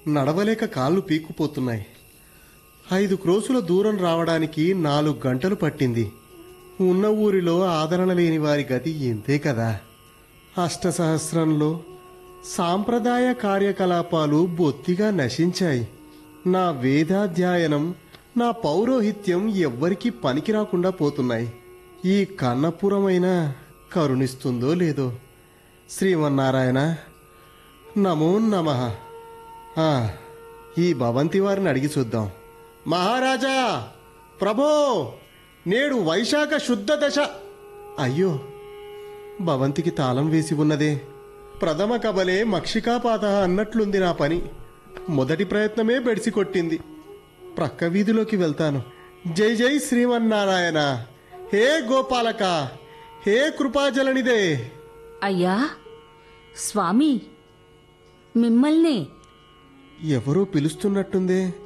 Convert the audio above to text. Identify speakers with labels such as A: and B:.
A: నడవలేక కాళ్ళు పీక్కుపోతున్నాయి. 5 క్రోసుల దూరం రావడానికి 4 గంటలు పట్టింది. ఉన్న ఊరిలో ఆదరణ లేని వారి గతి ఇంతే కదా. అష్టసహస్రంలో సాంప్రదాయ కార్యకలాపాలు బొత్తిగా నశించాయి. నా వేదాధ్యయనం, నా పౌరోహిత్యం ఎవ్వరికీ పనికి రాకుండా పోతున్నాయి. ఈ కన్నపురమైనా కరుణిస్తుందో లేదో. శ్రీమన్నారాయణ, నమో నమః. ఈ భవంతి వారిని అడిగి చూద్దాం. మహారాజా, ప్రభో, నేడు వైశాఖ శుద్ధ దశ. అయ్యో, భవంతికి తాళం వేసి ఉన్నదే. ప్రథమ కబలే మక్షికాపాత అన్నట్లుంది నా పని. మొదటి ప్రయత్నమే బెడిసి కొట్టింది. ప్రక్క వీధిలోకి వెళ్తాను. జై జై శ్రీమన్నారాయణ. హే గోపాలక, హే కృపాజలనిదే.
B: అయ్యా స్వామి, మిమ్మల్నే.
A: ఎవరో పిలుస్తున్నట్టుందే.